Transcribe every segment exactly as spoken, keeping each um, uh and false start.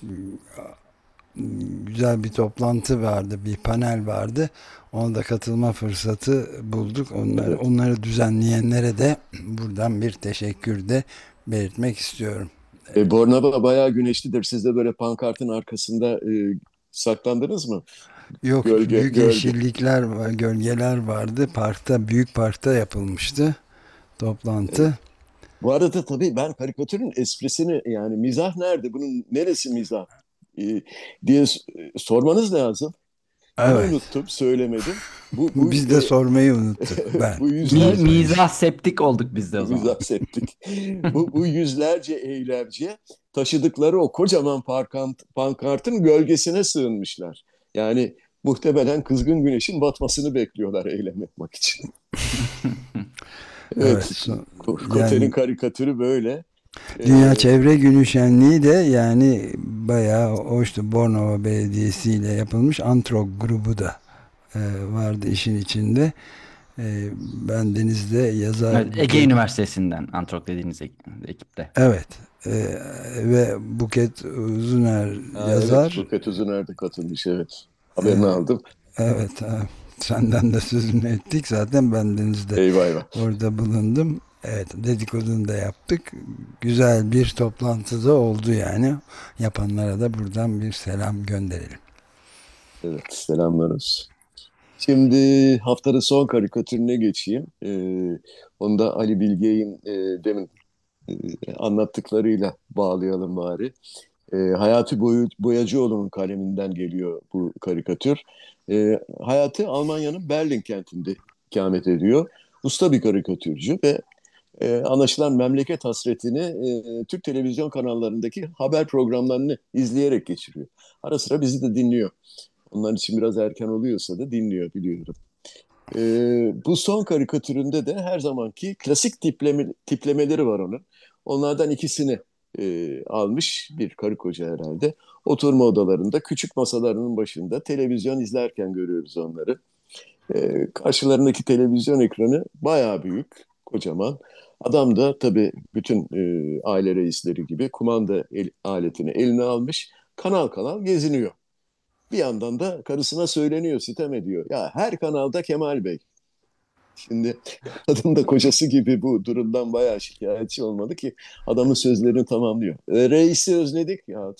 güzel bir toplantı vardı, bir panel vardı. Ona da katılma fırsatı bulduk. Onları, Evet. onları düzenleyenlere de buradan bir teşekkür de belirtmek istiyorum. E, Bornova bayağı güneşlidir. Siz de böyle pankartın arkasında e, saklandınız mı? Yok, Gölge, büyük gölge. yeşillikler var, gölgeler vardı. Parkta, büyük parkta yapılmıştı Evet. toplantı. Bu arada tabii ben karikatürün esprisini yani mizah nerede? Bunun neresi mizah? E, diye s- sormanız lazım. Ben Evet. unuttum, söylemedim. Bu bu Biz de e, sormayı unuttuk. Ben bu Mi, yüzlerce mizah septik olduk biz de o zaman. mizah septik. Bu bu yüzlerce eylemci taşıdıkları o kocaman parkant, pankartın gölgesine sığınmışlar. Yani muhtemelen kızgın güneşin batmasını bekliyorlar eylem yapmak için. evet. Evet, so- Kote'nin Yani karikatürü böyle. Dünya Ee, Çevre Günü şenliği de yani bayağı hoştu. Bornova Belediyesi ile yapılmış. Antrog grubu da e, vardı işin içinde. E, ben Deniz'de yazar Evet, Ege Buket, Üniversitesi'nden Antrok dediğiniz ek- ekipte. evet, e, ve Buket Uzuner ha, evet, yazar. Buket Uzuner katılmış, evet. Haberini E, aldım. evet, e, senden de sözünü ettik zaten. Ben Deniz'de Eyvah eyvah. orada bulundum. Evet, dedikodunu da yaptık. Güzel bir toplantıda oldu yani. Yapanlara da buradan bir selam gönderelim. Evet, selamlar olsun. Şimdi haftanın son karikatürüne geçeyim. Ee, onu da Ali Bilge'nin e, demin e, anlattıklarıyla bağlayalım bari. E, Hayati Boyu, Boyacıoğlu'nun kaleminden geliyor bu karikatür. E, Hayati Almanya'nın Berlin kentinde ikamet ediyor. Usta bir karikatürcü ve e, anlaşılan memleket hasretini e, Türk televizyon kanallarındaki haber programlarını izleyerek geçiriyor. Ara sıra bizi de dinliyor. Onlar için biraz erken oluyorsa da dinliyor, biliyorum. E, Bu son karikatüründe de her zamanki klasik tipleme, tiplemeleri var onun. Onlardan ikisini e, almış, bir karı koca herhalde. Oturma odalarında küçük masalarının başında televizyon izlerken görüyoruz onları. E, karşılarındaki televizyon ekranı bayağı büyük, kocaman. Adam da tabii bütün e, aile reisleri gibi kumanda el- aletini eline almış, kanal kanal geziniyor. Bir yandan da karısına söyleniyor, sitem ediyor. Ya her kanalda Kemal Bey. Şimdi kadın da kocası gibi bu durumdan bayağı şikayetçi olmalı ki adamın sözlerini tamamlıyor. E, reisi özledik ya.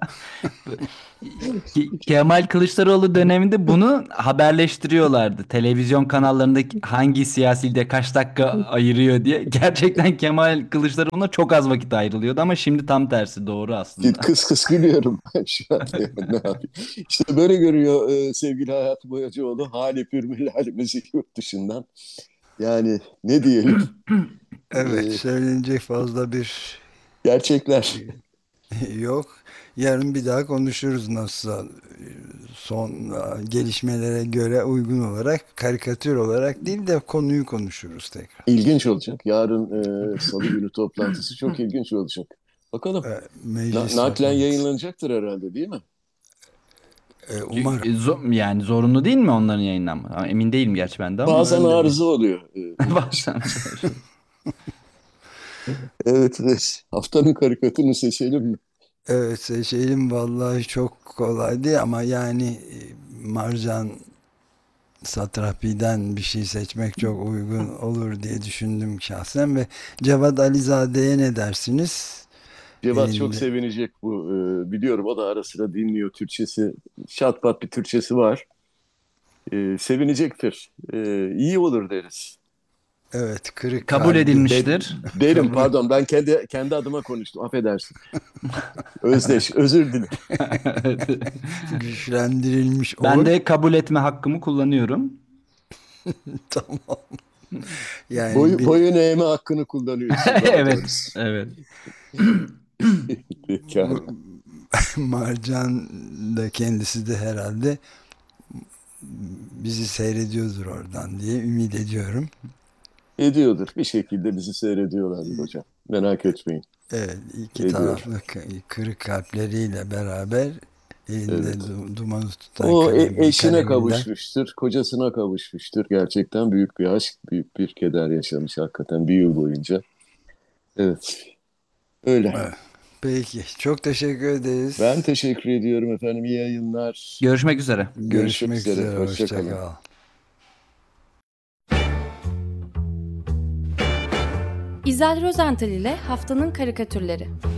Ke- Kemal Kılıçdaroğlu döneminde bunu haberleştiriyorlardı. Televizyon kanallarındaki hangi siyasi lider kaç dakika ayırıyor diye. Gerçekten Kemal Kılıçdaroğlu'na çok az vakit ayrılıyordu ama şimdi tam tersi doğru aslında. Kıs kıs gülüyorum ben şu an. Ne yapayım? İşte böyle görüyor e, sevgili Hayat Boyacıoğlu hali pür halimizi yurt dışından. Yani ne diyelim? Evet, E, söylenecek fazla bir Gerçekler. yok. Yarın bir daha konuşuruz nasılsa, son gelişmelere göre uygun olarak, karikatür olarak değil de konuyu konuşuruz tekrar. İlginç olacak. Yarın e, Salı günü toplantısı çok ilginç olacak. Bakalım. E, Na meclis naklen toplantısı. yayınlanacaktır herhalde, değil mi? E, Çünkü, umarım. e, zo- yani zorunlu değil mi onların yayınlanması? Ama emin değilim gerçi ben de ama Bazen öyle bir arıza oluyor. E, bazen zor. evet, evet. Haftanın karikatürünü seçelim mi? Evet, seçelim, vallahi çok kolay değil ama yani e, Marjan Satrapi'den bir şey seçmek çok uygun olur diye düşündüm şahsen. Ve Cevat Alizade'ye ne dersiniz? Cevat çok Elinde. sevinecek bu. E, biliyorum, o da ara sıra dinliyor Türkçesi. Şatpat bir Türkçesi var. E, sevinecektir. E, iyi olur deriz. Evet, kırık Kabul kalbi. De, edilmiştir. derim, Kabul. pardon, ben kendi kendi adıma konuştum. Affedersin. Özdeş, özür dilerim. Güçlendirilmiş Ben oy. de kabul etme hakkımı kullanıyorum. Tamam. Yani Boy, bir, boyun eğme hakkını kullanıyorsun daha Evet, doğrusu. evet. Pekala. bu Marcan da kendisi de herhalde bizi seyrediyordur oradan diye ümit ediyorum. Ediyordur. Bir şekilde bizi seyrediyorlardır hocam. Merak etmeyin. Evet, iki Ediyor. taraflı kırık kalpleriyle beraber elinde Evet. du- dumanı tutan O e- kalem, eşine kaleminden. kavuşmuştur, kocasına kavuşmuştur. Gerçekten büyük bir aşk, büyük bir keder yaşamış hakikaten bir yıl boyunca. Evet, öyle. Evet. Peki. Çok teşekkür ederiz. Ben teşekkür ediyorum efendim. İyi yayınlar. Görüşmek üzere. Görüşmek Görüşmek üzere. üzere. Hoşça Hoşça kalın. kal. İzel Rozental ile Haftanın Karikatürleri.